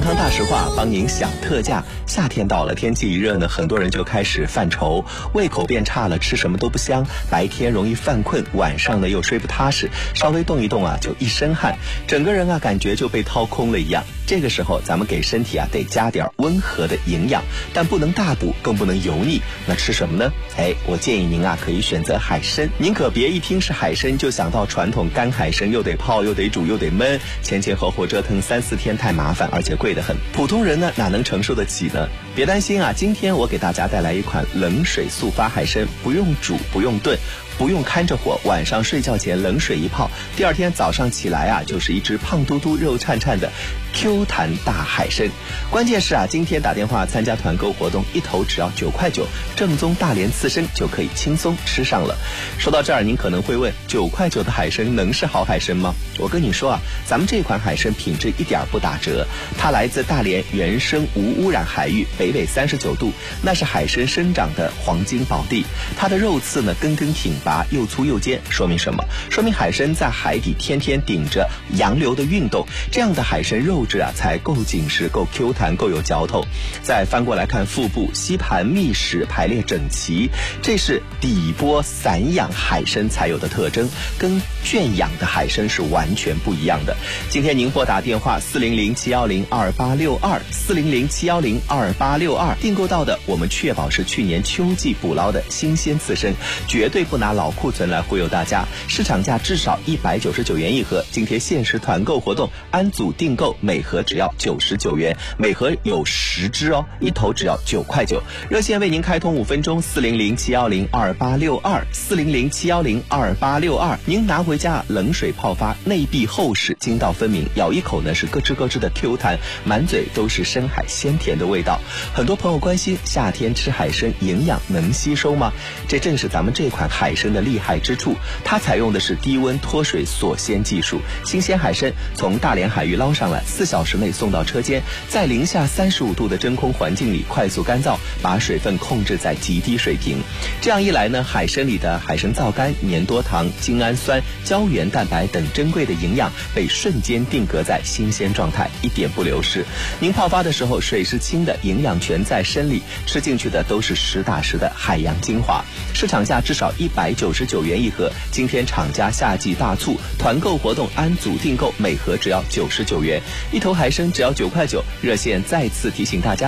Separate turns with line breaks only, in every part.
康大实话，帮您享特价。夏天到了，天气一热呢，很多人就开始犯愁，胃口变差了，吃什么都不香，白天容易犯困，晚上呢又睡不踏实，稍微动一动啊就一身汗，整个人啊感觉就被掏空了一样。这个时候咱们给身体啊得加点温和的营养，但不能大补，更不能油腻。那吃什么呢？我建议您啊可以选择海参。您可别一听是海参就想到传统干海参，又得泡又得煮又得焖，前后折腾3-4天太麻烦，而且贵得很，普通人呢哪能承受得起呢？别担心啊，今天我给大家带来一款冷水速发海参，不用煮不用炖，不用看着火，晚上睡觉前冷水一泡，第二天早上起来啊就是一只胖嘟嘟肉颤颤的 Q 弹大海参。关键是啊，今天打电话参加团购活动，一头只要9块9，正宗大连刺身就可以轻松吃上了。说到这儿，您可能会问，9块9的海参能是好海参吗？我跟你说啊，咱们这款海参品质一点不打折，它来自大连原生无污染海域，北纬39度，那是海参生长的黄金宝地。它的肉刺呢根根挺拔，又粗又尖，说明什么？说明海参在海底天天顶着洋流的运动，这样的海参肉质啊才够紧实，够 Q 弹，够有嚼头。再翻过来看腹部，吸盘密实，排列整齐，这是底波散养海参才有的特征，跟圈养的海参是完全不一样的。今天您拨打电话400-710-2862，400-710-2862，订购到的我们确保是去年秋季捕捞的新鲜刺参，绝对不拿老库存来忽悠大家，市场价至少199元一盒，今天限时团购活动，按组订购，每盒只要99元，每盒有10只哦，一头只要9块9。热线为您开通5分钟，400-710-2862，400-710-2862，您拿回家冷水泡发，内壁厚实，筋道分明，咬一口呢是咯吱咯吱的 Q 弹，满嘴都是深海鲜甜的味道。很多朋友关心夏天吃海参营养能吸收吗？这正是咱们这款海参的厉害之处，它采用的是低温脱水锁鲜技术，新鲜海参从大连海域捞上来，4小时内送到车间，在零下35度的真空环境里快速干燥，把水分控制在极低水平。这样一来呢，海参里的海参皂苷、粘多糖、精氨酸、胶原蛋白等珍贵的营养被瞬间定格在新鲜状态，一点不流失。您泡发的时候水是清的，营养全在参里，吃进去的都是实打实的海洋精华。市场价至少199元一盒，今天厂家夏季大促团购活动，按组订购，每盒只要99元，一头海参只要9块9。热线再次提醒大家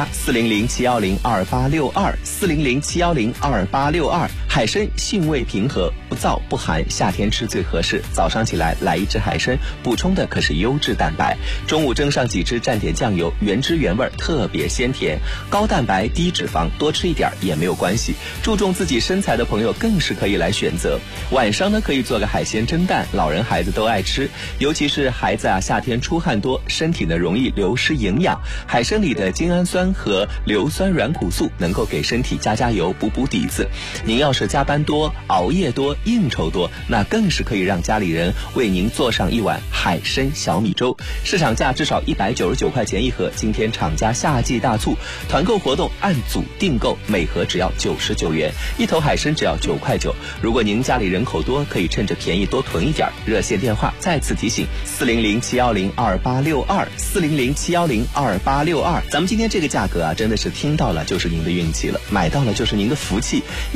，400-710-2862，400-710-2862。海参性味平和，不燥不寒，夏天吃最合适。早上起来来一只海参，补充的可是优质蛋白。中午蒸上几只，蘸点酱油，原汁原味，特别鲜甜。高蛋白低脂肪，多吃一点也没有关系。注重自己身材的朋友更是可以来选择。晚上呢可以做个海鲜蒸蛋，老人孩子都爱吃，尤其是孩子啊，夏天出汗多，身体呢容易流失营养。海参里的精氨酸和硫酸软骨素能够给身体加油，补底子。您要是加班多、熬夜多、应酬多，那更是可以让家里人为您做上一碗海参小米粥。市场价至少199块钱一盒，今天厂家夏季大促团购活动，按组订购，每盒只要99元，一头海参只要9块9。如果您家里人口多，可以趁着便宜多囤一点。热线电话再次提醒，400-710-2862，400-710-2862。咱们今天这个价格啊，真的是听到了就是您的运气了，买到了就是您的福气。